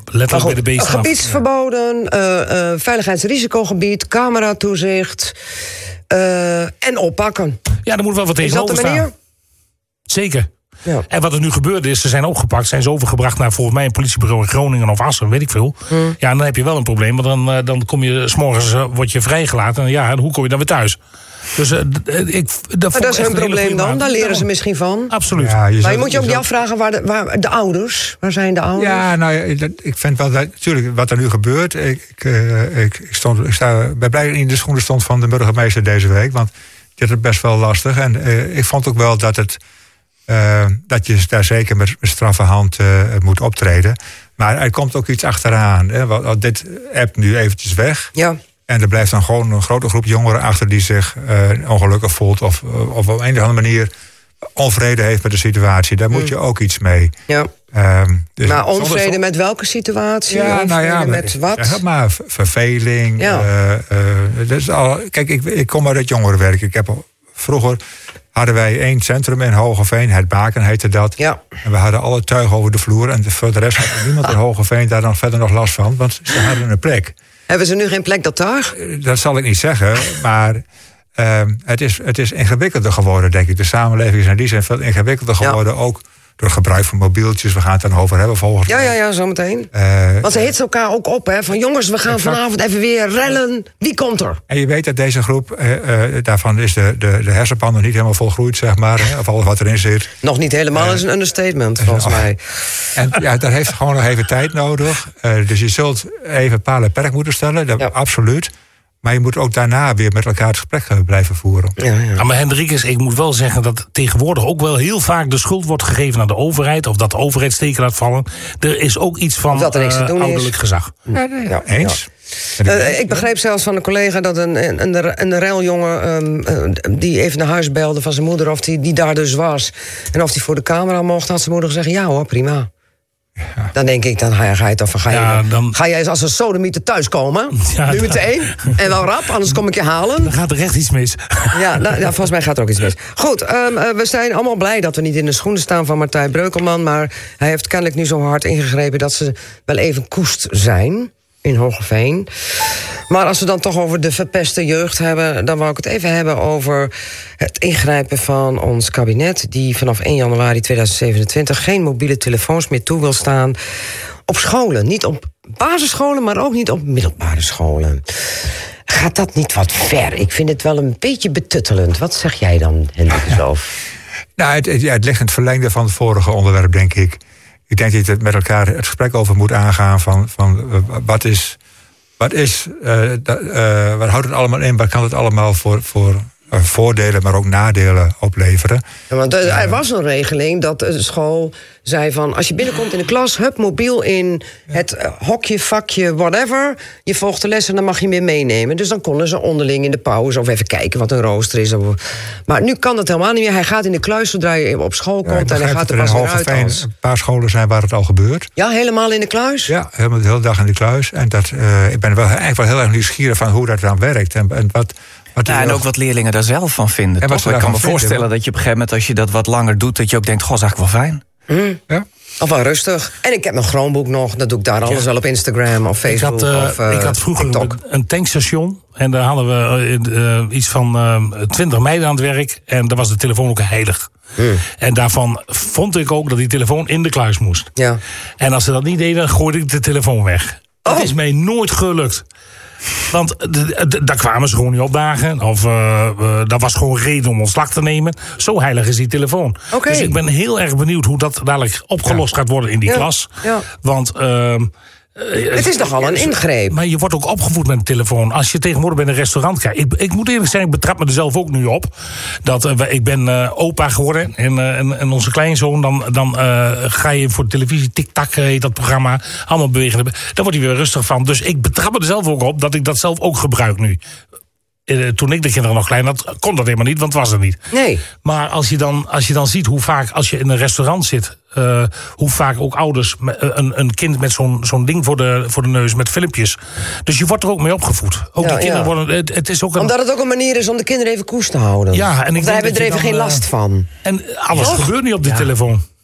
letterlijk bij de beesten. Gebiedsverboden, veiligheidsrisicogebied, cameratoezicht en oppakken. Ja, er moet wel wat tegenover staan. Is dat de manier? Zeker. Ja. En wat er nu gebeurd is, ze zijn opgepakt, zijn ze overgebracht naar volgens mij een politiebureau in Groningen of Assen, weet ik veel. Ja, en dan heb je wel een probleem, want dan kom je 's morgens word je vrijgelaten en hoe kom je dan weer thuis? Dus dat is hun probleem dan, daar leren ze misschien van. Absoluut. Ja, maar je moet je ook niet afvragen waar de ouders, waar zijn de ouders? Ja, nou ja, ik vind wel dat, natuurlijk, wat er nu gebeurt. Ik sta bij blij in de schoenen stond van de burgemeester deze week, want dit is best wel lastig. En ik vond ook wel dat je daar zeker met straffe hand moet optreden. Maar er komt ook iets achteraan. Hè? Dit appt nu eventjes weg. Ja. En er blijft dan gewoon een grote groep jongeren achter die zich ongelukkig voelt of op een of andere manier onvrede heeft met de situatie. Daar moet je ook iets mee. Ja. Dus maar onvrede met welke situatie? Ja, met wat? Zeg maar verveling. Ja. Kijk, ik kom uit het jongerenwerk. Vroeger hadden wij 1 centrum in Hoogeveen, het Baken heette dat. Ja. En we hadden alle tuig over de vloer. En voor de rest had niemand in Hoogeveen daar dan verder nog last van. Want ze hadden een plek. Hebben ze nu geen plek, dat tuig? Dat zal ik niet zeggen, maar het is ingewikkelder geworden, denk ik. De samenleving is in die zin veel ingewikkelder geworden. Ook door het gebruik van mobieltjes. We gaan het dan over hebben volgens mij. Ja, zometeen. Want ze hitsen elkaar ook op, hè. Van jongens, we gaan vanavond even weer rellen. Wie komt er? En je weet dat deze groep, daarvan is de hersenpan nog niet helemaal volgroeid, zeg maar. Of alles wat erin zit. Nog niet helemaal, is een understatement, volgens mij. En ja, dat heeft gewoon nog even tijd nodig. Dus je zult even paal en perk moeten stellen, absoluut. Maar je moet ook daarna weer met elkaar het gesprek blijven voeren. Ja. Maar Hendrikus, ik moet wel zeggen dat tegenwoordig ook wel heel vaak de schuld wordt gegeven aan de overheid. Of dat de overheid steken laat vallen. Er is ook iets van ouderlijk gezag. Ja, eens. Ja. Ik begreep zelfs van een collega dat een reljongen die even naar huis belde van zijn moeder, of die daar dus was. En of die voor de camera mocht, had zijn moeder gezegd, ja hoor, prima. Ja. Dan denk ik, dan ga je eens als een sodemieter thuiskomen. Ja, nu meteen. En wel rap, anders kom ik je halen. Dan gaat er echt iets mis. Ja, volgens mij gaat er ook iets mis. Goed, we zijn allemaal blij dat we niet in de schoenen staan van Martijn Breukelman. Maar hij heeft kennelijk nu zo hard ingegrepen dat ze wel even koest zijn in Hoogeveen. Maar als we dan toch over de verpeste jeugd hebben, dan wou ik het even hebben over het ingrijpen van ons kabinet, die vanaf 1 januari 2027 geen mobiele telefoons meer toe wil staan op scholen. Niet op basisscholen, maar ook niet op middelbare scholen. Gaat dat niet wat ver? Ik vind het wel een beetje betuttelend. Wat zeg jij dan, Hendrik Zoof? Nou, het ligt in het verlengde van het vorige onderwerp, denk ik. Ik denk dat je met elkaar het gesprek over moet aangaan van wat houdt het allemaal in? Wat kan het allemaal voor voordelen, maar ook nadelen opleveren? Ja, want er was een regeling dat de school zei van, als je binnenkomt in de klas, hup, mobiel in het hokje, vakje, whatever. Je volgt de les en dan mag je weer meenemen. Dus dan konden ze onderling in de pauze of even kijken wat een rooster is. Maar nu kan dat helemaal niet meer. Hij gaat in de kluis zodra je op school komt en hij gaat er pas weer uit. Een paar scholen zijn waar het al gebeurt. Ja, helemaal in de kluis? Ja, helemaal de hele dag in de kluis. En ik ben eigenlijk wel heel erg nieuwsgierig van hoe dat dan werkt. En ook wat leerlingen daar zelf van vinden. Toch? Ik kan me voorstellen dat je op een gegeven moment, als je dat wat langer doet, dat je ook denkt, goh, is eigenlijk wel fijn. Ja. Of wel rustig. En ik heb mijn Chromebook nog. Dat doe ik daar alles wel op Instagram of Facebook. Ik had vroeger een tankstation. En daar hadden we iets van 20 meiden aan het werk. En daar was de telefoon ook heilig. En daarvan vond ik ook dat die telefoon in de kluis moest. Ja. En als ze dat niet deden, gooide ik de telefoon weg. Dat is mij nooit gelukt. Want daar kwamen ze gewoon niet opdagen. Of dat was gewoon reden om ontslag te nemen. Zo heilig is die telefoon. Okay. Dus ik ben heel erg benieuwd hoe dat dadelijk opgelost gaat worden in die klas. Ja. Want het is toch al een ingreep. Maar je wordt ook opgevoed met een telefoon. Als je tegenwoordig bij een restaurant kijkt. Ik moet eerlijk zijn, ik betrap me er zelf ook nu op. Ik ben opa geworden. En onze kleinzoon, dan ga je voor de televisie, tik-tak heet dat programma. Allemaal bewegen. Daar wordt hij weer rustig van. Dus ik betrap me er zelf ook op dat ik dat zelf ook gebruik nu. Toen ik de kinderen nog klein had, kon dat helemaal niet, want het was er niet. Nee. Maar als je dan ziet hoe vaak, als je in een restaurant zit, hoe vaak ook ouders een kind met zo'n ding voor de neus met filmpjes. Dus je wordt er ook mee opgevoed. Ook die kinderen worden. Het is ook omdat het ook een manier is om de kinderen even koest te houden. Ja, en daar hebben we er even geen last van. En alles gebeurt nu op die telefoon. Ja.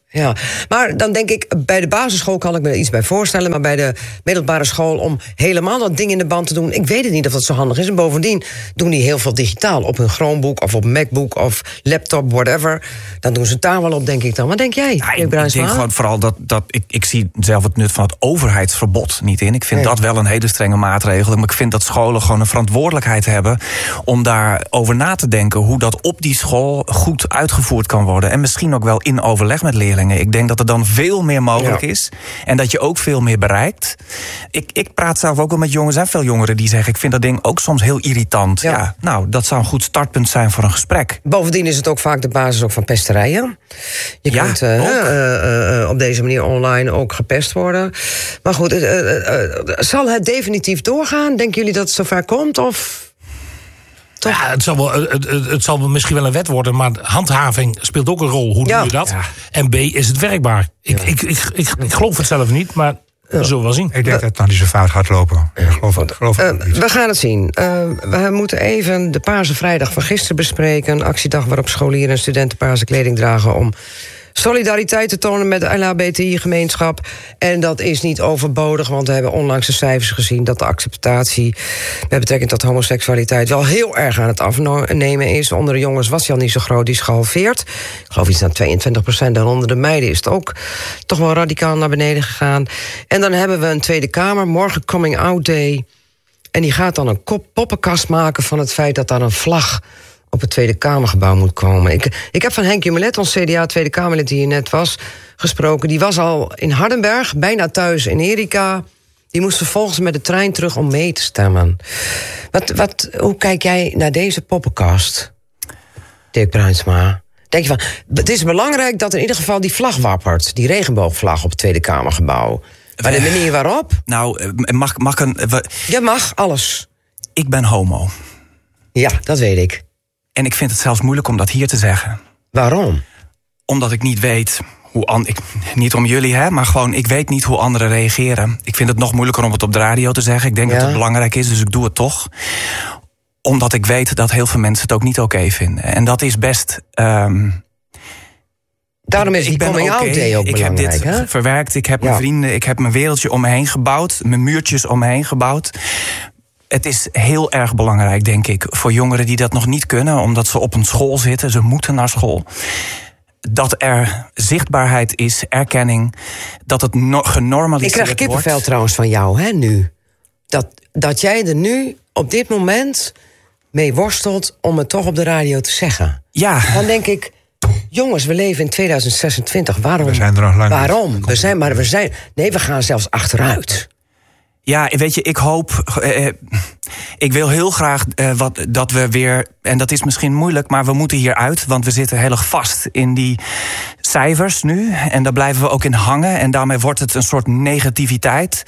Ja, maar dan denk ik, bij de basisschool kan ik me er iets bij voorstellen, maar bij de middelbare school om helemaal dat ding in de band te doen, ik weet het niet of dat zo handig is. En bovendien doen die heel veel digitaal op hun Chromebook of op MacBook of laptop, whatever. Dan doen ze het daar wel op, denk ik dan. Wat denk jij? Ja, ik denk gewoon vooral dat ik zie zelf het nut van het overheidsverbod niet in. Ik vind dat wel een hele strenge maatregel. Maar ik vind dat scholen gewoon een verantwoordelijkheid hebben om daarover na te denken hoe dat op die school goed uitgevoerd kan worden. En misschien ook wel in overleg met leerlingen. Ik denk dat er dan veel meer mogelijk is. En dat je ook veel meer bereikt. Ik praat zelf ook wel met jongens en veel jongeren die zeggen, ik vind dat ding ook soms heel irritant. Ja, nou, dat zou een goed startpunt zijn voor een gesprek. Bovendien is het ook vaak de basis ook van pesterijen. Je kunt op deze manier online ook gepest worden. Maar goed, zal het definitief doorgaan? Denken jullie dat het zover komt? Of... Ja, het zal misschien wel een wet worden, maar handhaving speelt ook een rol. Hoe doe je dat? Ja. En B, is het werkbaar? Ik geloof het zelf niet, maar we zullen wel zien. Ik denk dat het nog niet zo vaak gaat lopen. We gaan het zien. We moeten even de Paarse Vrijdag van gisteren bespreken. Een actiedag waarop scholieren en studenten paarse kleding dragen om solidariteit te tonen met de LHBTI-gemeenschap. En dat is niet overbodig, want we hebben onlangs de cijfers gezien dat de acceptatie met betrekking tot homoseksualiteit wel heel erg aan het afnemen is. Onder de jongens was die al niet zo groot, die is gehalveerd. Ik geloof iets naar 22%. En onder de meiden is het ook toch wel radicaal naar beneden gegaan. En dan hebben we een Tweede Kamer, morgen Coming Out Day. En die gaat dan een poppenkast maken van het feit dat daar een vlag op het Tweede Kamergebouw moet komen. Ik heb van Henk Jumelet, ons CDA Tweede Kamerlid die hier net was, gesproken. Die was al in Hardenberg, bijna thuis in Erika. Die moest vervolgens met de trein terug om mee te stemmen. Hoe kijk jij naar deze poppenkast, Dirk Bruinsma? Denk je van, het is belangrijk dat in ieder geval die vlag wappert, die regenboogvlag op het Tweede Kamergebouw. Maar de manier waarop? Nou, Je mag alles. Ik ben homo. Ja, dat weet ik. En ik vind het zelfs moeilijk om dat hier te zeggen. Waarom? Omdat ik niet weet niet om jullie, maar gewoon, ik weet niet hoe anderen reageren. Ik vind het nog moeilijker om het op de radio te zeggen. Ik denk dat het belangrijk is, dus ik doe het toch. Omdat ik weet dat heel veel mensen het ook niet oké vinden. En dat is best... Daarom is die coming out day ook belangrijk. Ik heb dit verwerkt, ik heb mijn vrienden, ik heb mijn wereldje om me heen gebouwd. Mijn muurtjes om me heen gebouwd. Het is heel erg belangrijk, denk ik, voor jongeren die dat nog niet kunnen, omdat ze op een school zitten, ze moeten naar school. Dat er zichtbaarheid is, erkenning, dat het genormaliseerd wordt. Ik krijg kippenvel trouwens van jou, nu. Dat jij er nu op dit moment mee worstelt om het toch op de radio te zeggen. Ja. Dan denk ik, jongens, we leven in 2026. Waarom? We zijn er nog lang. Waarom? We gaan zelfs achteruit. Ja, weet je, ik hoop... ik wil heel graag dat we weer... En dat is misschien moeilijk, maar we moeten hieruit. Want we zitten heel erg vast in die cijfers nu. En daar blijven we ook in hangen. En daarmee wordt het een soort negativiteit.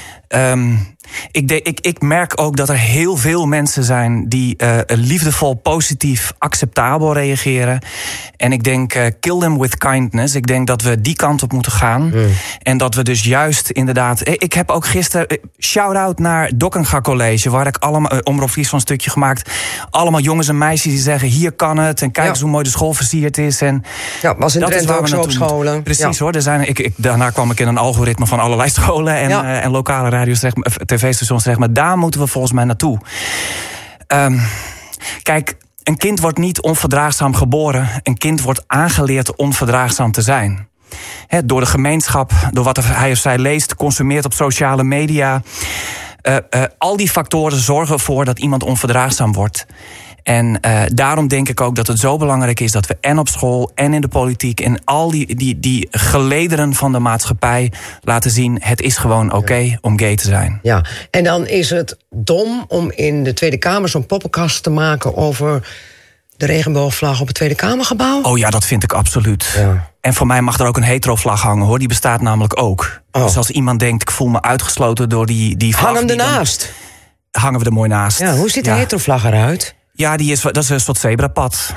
Ik merk ook dat er heel veel mensen zijn die liefdevol, positief, acceptabel reageren. En ik denk, kill them with kindness. Ik denk dat we die kant op moeten gaan. En dat we dus juist inderdaad... Ik heb ook gisteren shout-out naar Dokkenga College, waar ik allemaal Omroep Friesland een stukje gemaakt. Allemaal jongens en meisjes die zeggen, hier kan het. En kijk eens hoe mooi de school versierd is. En was in Drenthe ook zo op scholen. Precies hoor. Daarna kwam ik in een algoritme van allerlei scholen en lokale radio's, tv-stations terecht. Maar daar moeten we volgens mij naartoe. Kijk, een kind wordt niet onverdraagzaam geboren. Een kind wordt aangeleerd onverdraagzaam te zijn. Door de gemeenschap, door wat hij of zij leest, consumeert op sociale media. Al die factoren zorgen ervoor dat iemand onverdraagzaam wordt. En daarom denk ik ook dat het zo belangrijk is dat we en op school en in de politiek en al die gelederen van de maatschappij laten zien, het is gewoon oké om gay te zijn. Ja, en dan is het dom om in de Tweede Kamer zo'n poppenkast te maken over de regenboogvlag op het Tweede Kamergebouw? Oh ja, dat vind ik absoluut. Ja. En voor mij mag er ook een hetero-vlag hangen, hoor. Die bestaat namelijk ook. Dus als iemand denkt, ik voel me uitgesloten door die vlag... Hang hem ernaast. Hangen we er mooi naast. Ja, hoe ziet de hetero-vlag eruit? Ja, dat is een soort zebrapad.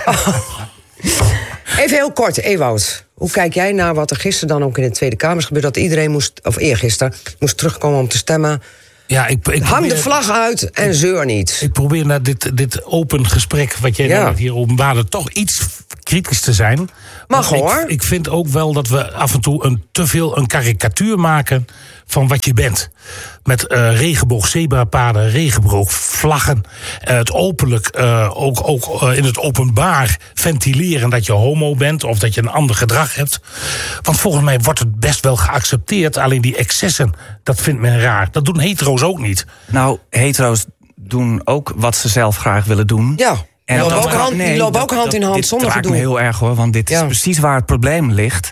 Even heel kort, Ewout. Hoe kijk jij naar wat er gisteren dan ook in de Tweede Kamer is gebeurd? Dat iedereen eergisteren moest terugkomen om te stemmen. Ja, hang de vlag uit en zeur niet. Ik probeer naar dit open gesprek wat jij hier openbaarde toch iets kritisch te zijn. Mag hoor. Ik vind ook wel dat we af en toe te veel een karikatuur maken van wat je bent. Met regenboog zebrapaden, regenboogvlaggen. Het openlijk, ook in het openbaar ventileren dat je homo bent of dat je een ander gedrag hebt. Want volgens mij wordt het best wel geaccepteerd. Alleen die excessen, dat vindt men raar. Dat doen hetero's ook niet. Nou, hetero's doen ook wat ze zelf graag willen doen. Ja. En die lopen ook hand in hand zonder gedoe. Dit raakt me heel erg hoor, want dit is precies waar het probleem ligt.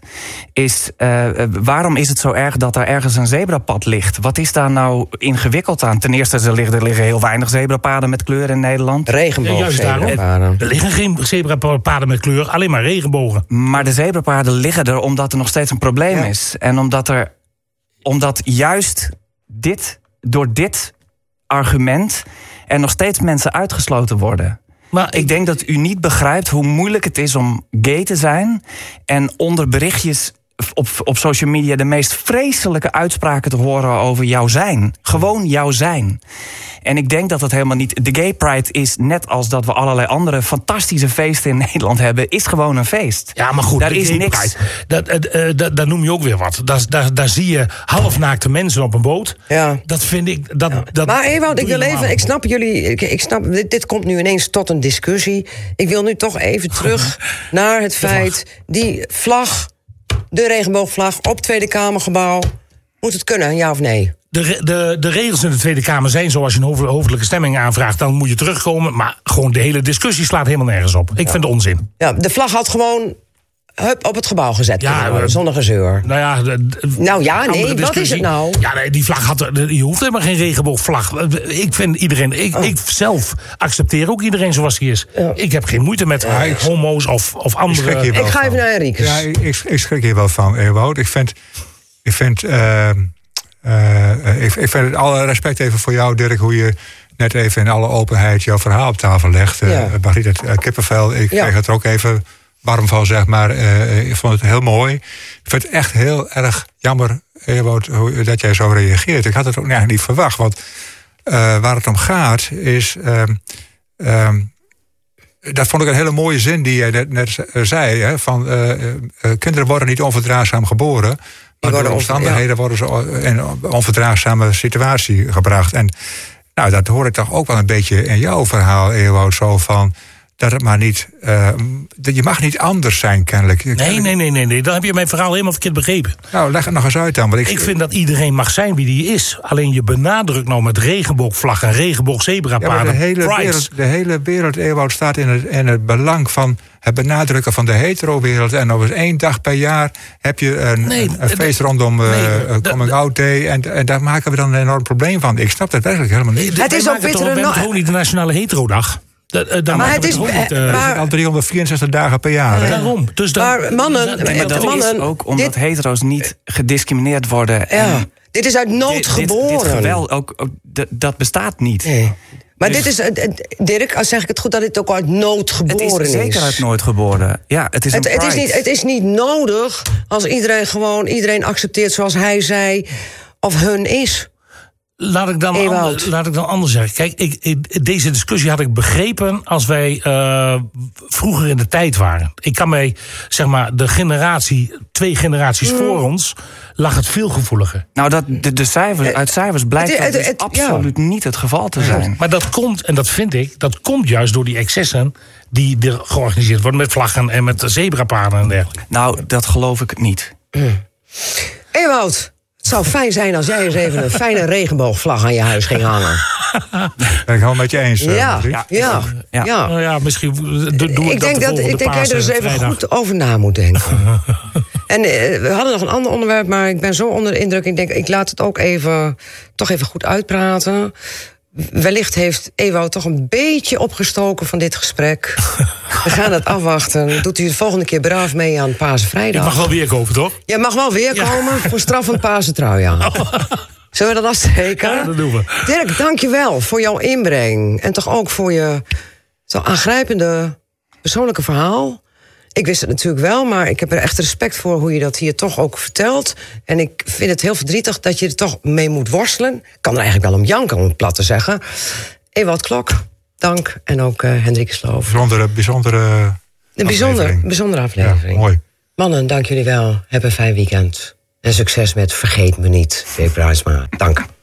Waarom is het zo erg dat er ergens een zebrapad ligt? Wat is daar nou ingewikkeld aan? Ten eerste, er liggen heel weinig zebrapaden met kleur in Nederland. Regenboogzebrapaden. Er liggen geen zebrapaden met kleur, alleen maar regenbogen. Maar de zebrapaden liggen er omdat er nog steeds een probleem is. En omdat juist door dit argument er nog steeds mensen uitgesloten worden. Maar ik denk dat u niet begrijpt hoe moeilijk het is om gay te zijn en onder berichtjes op social media de meest vreselijke uitspraken te horen over jouw zijn. Gewoon jouw zijn. En ik denk dat het helemaal niet... De Gay Pride is, net als dat we allerlei andere fantastische feesten in Nederland hebben, is gewoon een feest. Ja, maar goed, daar is niks. Daar noem je ook weer wat. Daar zie je halfnaakte mensen op een boot. Ja. Dat vind ik... Maar Ewout, ik wil even... Ik snap jullie... Ik snap, dit komt nu ineens tot een discussie. Ik wil nu toch even terug naar het feit... Die vlag, de regenboogvlag op Tweede Kamergebouw... Moet het kunnen, ja of nee? De regels in de Tweede Kamer zijn zoals je een hoofdelijke stemming aanvraagt, dan moet je terugkomen. Maar gewoon de hele discussie slaat helemaal nergens op. Ik vind het onzin. Ja, de vlag had gewoon op het gebouw gezet zonder gezeur. Wat is het nou? Ja, nee, die vlag je hoeft helemaal geen regenboogvlag. Ik vind iedereen, ik zelf accepteer ook iedereen zoals hij is. Ja. Ik heb geen moeite met homo's of andere. Ik ga even naar Henricus. Ja, ik schrik hier wel van, Ewout. Ik vind het alle respect even voor jou, Dirk, hoe je net even in alle openheid jouw verhaal op tafel legt. Margriet, het kippenvel, ik kreeg het er ook even warm van, zeg maar. Ik vond het heel mooi. Ik vind het echt heel erg jammer, Ewout, dat jij zo reageert. Ik had het ook eigenlijk niet verwacht, want waar het om gaat is... dat vond ik een hele mooie zin die jij net zei, hè, van kinderen worden niet onverdraagzaam geboren... Maar door omstandigheden worden ze in een onverdraagzame situatie gebracht. En nou, dat hoor ik toch ook wel een beetje in jouw verhaal, Ewout, zo van... dat het maar niet... je mag niet anders zijn, kennelijk. Nee. Dan heb je mijn verhaal helemaal verkeerd begrepen. Nou, leg het nog eens uit dan. Want ik vind dat iedereen mag zijn wie die is. Alleen je benadrukt nou met regenboogvlag en regenboogzebrapaden. De hele wereld, Ewout, staat in het belang van... het benadrukken van de hetero-wereld. En over 1 dag per jaar heb je een feest rondom Coming Out Day. En daar maken we dan een enorm probleem van. Ik snap dat werkelijk helemaal niet. Het is ook gewoon niet de Nationale Hetero-dag. Maar het is al 364 dagen per jaar. Daarom. Dus maar mannen... is ook omdat hetero's niet gediscrimineerd worden. Dit is uit nood geboren. Dit geweld, dat bestaat niet. Nee. Maar dit is, Dirk, zeg ik het goed, dat dit ook uit nood geboren is? Het is zeker uit nood geboren. Ja, het is het is niet nodig als iedereen accepteert zoals hij zei of hun is. Laat ik dan anders zeggen. Kijk, deze discussie had ik begrepen als wij vroeger in de tijd waren. Ik kan mij, zeg maar, 2 generaties voor ons, lag het veel gevoeliger. Nou, uit cijfers blijkt dat dus absoluut niet het geval te zijn. Maar dat komt, en dat vind ik, dat komt juist door die excessen die er georganiseerd worden met vlaggen en met zebrapaden en dergelijke. Nou, dat geloof ik niet. Ewout, het zou fijn zijn als jij eens even een fijne regenboogvlag aan je huis ging hangen. Ben ik helemaal met je eens. Ja, misschien doe ik dat de volgende Ik denk dat je er eens even goed over na moet denken. En we hadden nog een ander onderwerp, maar ik ben zo onder de indruk. Ik denk, ik laat het ook toch even goed uitpraten. Wellicht heeft Ewout toch een beetje opgestoken van dit gesprek. We gaan het afwachten. Doet u de volgende keer braaf mee aan Pasenvrijdag. Je mag wel weer komen, toch? Je mag wel weer komen voor straf een Pasentrui aan. Zullen we dat afsteken? Ja, dat doen we. Dirk, dank je wel voor jouw inbreng. En toch ook voor je zo aangrijpende persoonlijke verhaal. Ik wist het natuurlijk wel, maar ik heb er echt respect voor hoe je dat hier toch ook vertelt. En ik vind het heel verdrietig dat je er toch mee moet worstelen. Ik kan er eigenlijk wel om janken, om het plat te zeggen. Ewout Klok, dank. En ook Henricus Loof. Bijzondere Een bijzondere aflevering. Ja, mooi. Mannen, dank jullie wel. Heb een fijn weekend. En succes met Vergeet Me Niet, Dave Bruinsma. Dank.